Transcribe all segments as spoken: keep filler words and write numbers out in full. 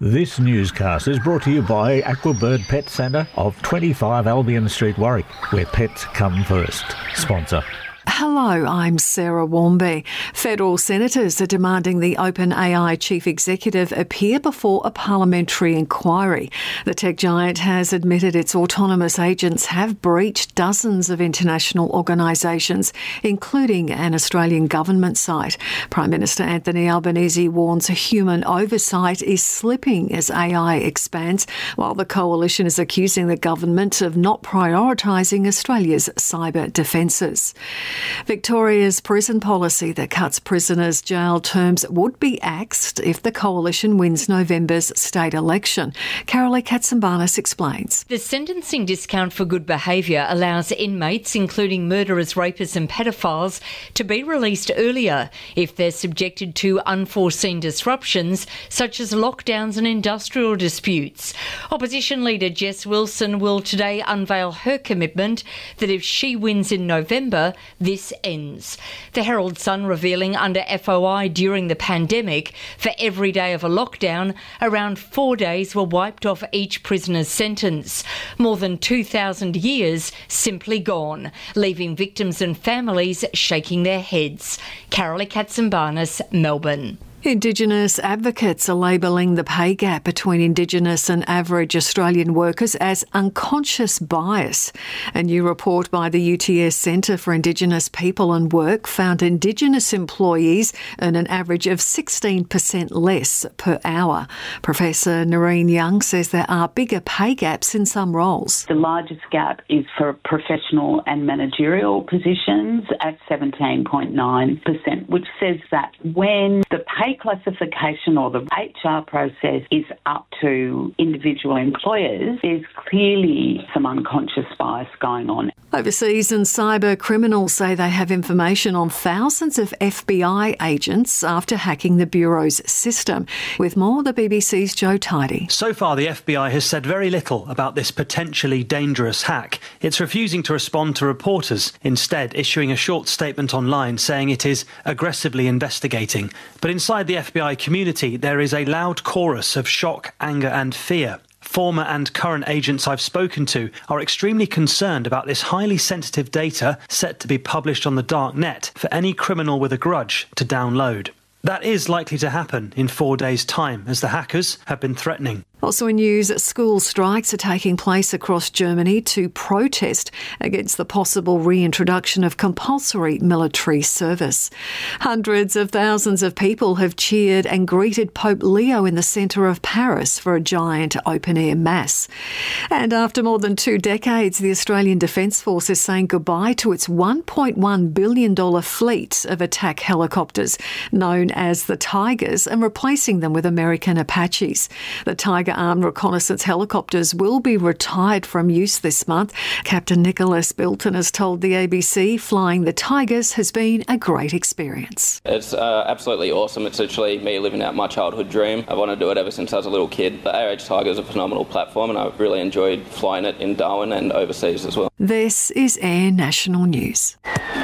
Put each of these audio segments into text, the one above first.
This newscast is brought to you by Aquabird Pet Centre of twenty-five Albion Street, Warwick, where pets come first. Sponsor. Hello, I'm Sarah Warmby. Federal senators are demanding the OpenAI chief executive appear before a parliamentary inquiry. The tech giant has admitted its autonomous agents have breached dozens of international organisations, including an Australian government site. Prime Minister Anthony Albanese warns human oversight is slipping as A I expands, while the coalition is accusing the government of not prioritising Australia's cyber defences. Victoria's prison policy that cuts prisoners' jail terms would be axed if the coalition wins November's state election. Carolee Katsambanis explains. The sentencing discount for good behaviour allows inmates, including murderers, rapists and pedophiles, to be released earlier if they're subjected to unforeseen disruptions such as lockdowns and industrial disputes. Opposition leader Jess Wilson will today unveil her commitment that if she wins in November, this ends. The Herald Sun revealing under F O I during the pandemic, for every day of a lockdown, around four days were wiped off each prisoner's sentence. More than two thousand years simply gone, leaving victims and families shaking their heads. Carolee Katsambanis, Melbourne. Indigenous advocates are labelling the pay gap between Indigenous and average Australian workers as unconscious bias. A new report by the U T S Centre for Indigenous People and Work found Indigenous employees earn an average of sixteen percent less per hour. Professor Noreen Young says there are bigger pay gaps in some roles. The largest gap is for professional and managerial positions at seventeen point nine percent, which says that when the pay classification or the H R process is up to individual employers, there's clearly some unconscious bias going on. Overseas and cyber criminals say they have information on thousands of F B I agents after hacking the Bureau's system. With more, the B B C's Joe Tidy. So far, the F B I has said very little about this potentially dangerous hack. It's refusing to respond to reporters, instead issuing a short statement online saying it is aggressively investigating. But inside the F B I community, there is a loud chorus of shock, anger and fear. Former and current agents I've spoken to are extremely concerned about this highly sensitive data set to be published on the dark net for any criminal with a grudge to download. That is likely to happen in four days' time, as the hackers have been threatening. Also in news, school strikes are taking place across Germany to protest against the possible reintroduction of compulsory military service. Hundreds of thousands of people have cheered and greeted Pope Leo in the centre of Paris for a giant open-air mass. And after more than two decades, the Australian Defence Force is saying goodbye to its one point one billion dollars fleet of attack helicopters, known as the Tigers, and replacing them with American Apaches. The Tiger armed reconnaissance helicopters will be retired from use this month. Captain Nicholas Bilton has told the A B C flying the Tigers has been a great experience. It's uh, absolutely awesome. It's literally me living out my childhood dream. I've wanted to do it ever since I was a little kid. The A H Tiger is a phenomenal platform and I've really enjoyed flying it in Darwin and overseas as well. This is Air National News.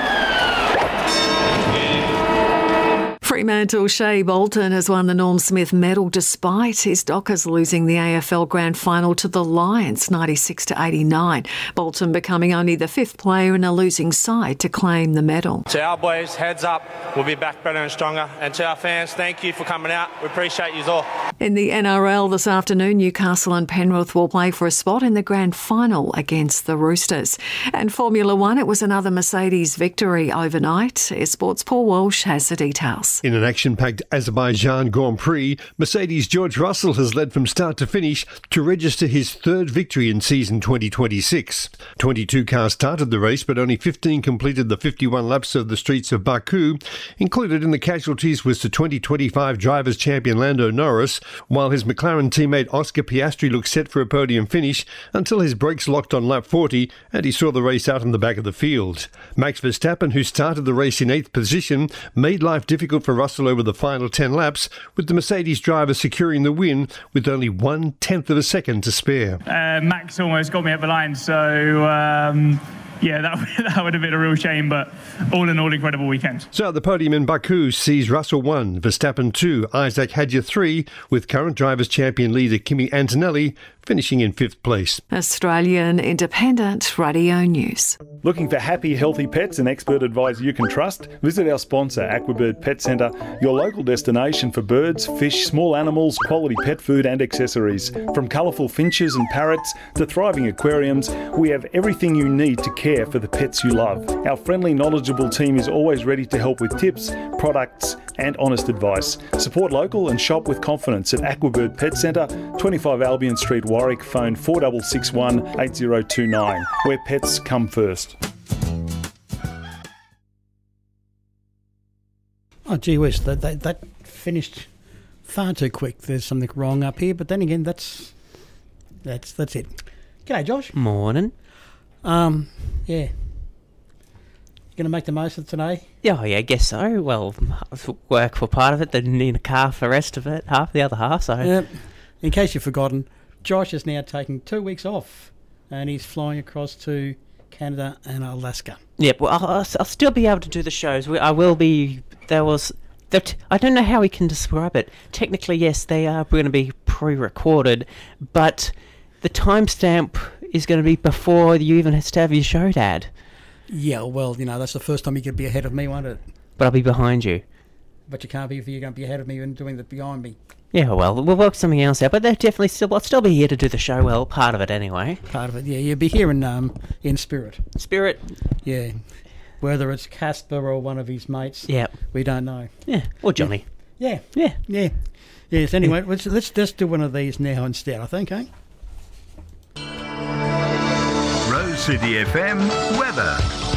Fremantle Shea Bolton has won the Norm Smith medal despite his Dockers losing the A F L Grand Final to the Lions ninety-six to eighty-nine. Bolton becoming only the fifth player in a losing side to claim the medal. To our boys, heads up, we'll be back better and stronger. And to our fans, thank you for coming out. We appreciate you all. In the N R L this afternoon, Newcastle and Penrith will play for a spot in the Grand Final against the Roosters. And Formula One, it was another Mercedes victory overnight. Air Sports' Paul Walsh has the details. In an action-packed Azerbaijan Grand Prix, Mercedes' George Russell has led from start to finish to register his third victory in season twenty twenty-six. twenty-two cars started the race, but only fifteen completed the fifty-one laps of the streets of Baku. Included in the casualties was the twenty twenty-five Drivers' Champion Lando Norris, while his McLaren teammate Oscar Piastri looked set for a podium finish until his brakes locked on lap forty and he saw the race out in the back of the field. Max Verstappen, who started the race in eighth position, made life difficult for Russell over the final ten laps, with the Mercedes driver securing the win with only one tenth of a second to spare. Uh, Max almost got me at the line, so um, yeah, that, that would have been a real shame, but all in all, incredible weekend. So the podium in Baku sees Russell one, Verstappen two, Isaac Hadjar three, with current Drivers' Champion leader Kimi Antonelli finishing in fifth place. Australian Independent Radio News. Looking for happy, healthy pets and expert advice you can trust? Visit our sponsor, Aquabird Pet Centre, your local destination for birds, fish, small animals, quality pet food and accessories. From colourful finches and parrots to thriving aquariums, we have everything you need to care for the pets you love. Our friendly, knowledgeable team is always ready to help with tips, products and honest advice. Support local and shop with confidence at Aquabird Pet Centre, twenty-five Albion Street, Warwick. Phone four six six one, eight zero two nine, where pets come first. Oh, gee whiz, that, that, that finished far too quick. There's something wrong up here, but then again, that's that's that's it. G'day, Josh. Morning. Um, yeah. Going to make the most of today? Yeah, yeah, I guess so. Well, work for part of it, then in a car for the rest of it, half the other half, so... Yep. In case you've forgotten, Josh is now taking two weeks off, and he's flying across to Canada and Alaska. Yep, well, I'll, I'll still be able to do the shows. I will be... There was... That, I don't know how we can describe it. Technically, yes, they are going to be pre-recorded, but the timestamp is going to be before you even have to have your show, Dad. Yeah, well, you know, that's the first time you could be ahead of me, won't it? But I'll be behind you. But you can't be if you're going to be ahead of me and doing it behind me. Yeah, well, we'll work something else out, but they're definitely still... I'll still be here to do the show, well, part of it anyway. Part of it, yeah. You'll be here in, um, in spirit. Spirit? Yeah. Whether it's Casper or one of his mates, yeah, we don't know. Yeah, or Johnny. Yeah. Yeah. Yeah. Yes, anyway, let's, let's just do one of these now instead, I think, eh? Rose City F M weather.